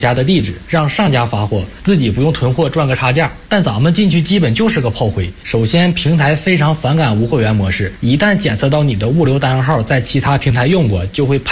家的地址，让上家发货，自己不用囤货赚个差价。但咱们进去基本就是个炮灰。首先，平台非常反感无货源模式，一旦检测到你的物流单号在其他平台用过，就会